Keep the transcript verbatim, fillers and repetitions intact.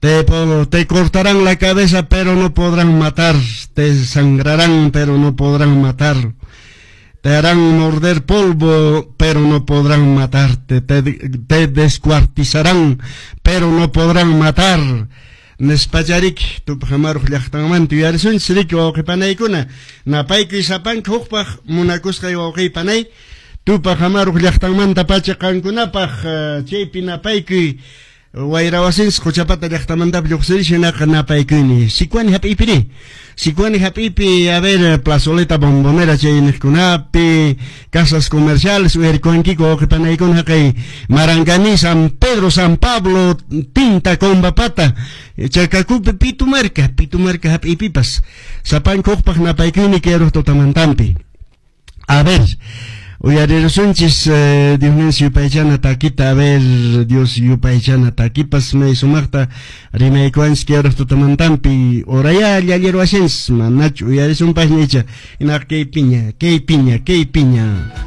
Te, te cortarán la cabeza, pero no podrán matar. Te sangrarán, pero no podrán matar. Te harán morder polvo, pero no podrán matarte. Te, te descuartizarán, pero no podrán matar. Nespacharik, tu pajamaruj llaqtanman tuyarisun, sirik wawqipanaykuna. Napayki sapank hukpaj munakusqay wawqipanay. Tu pajamaruj llaqtanmanta pacha qankunapaj, chaypi napayki wayrawasins quchapata llaqtamantapi lluqsirishinaqa napaykuni. Sikuani hap'ipiri. Sikuani hap'ipi, a ver, plazoleta bombonera chaynikunapi, casas comerciales, uherikuankiku wawqipanaykuna kay Marangani, San Pedro, San Pablo, Tinta, Combapata, Chacacupi, Pitumarca, Pitumarca hap'ipipas. Sapan hukpaj napaykuni kayruj tutamantampi. A ver, uyarirusunchis, eh, Dios mío, yupaychana taquita, a ver, Dios yupaychana taquipas, me sumarta, rimaykuans kayruj tutamantampi, oraya, llallero asens, manach, uyarisun pajnicha, inak kay piña, kay piña, kay piña.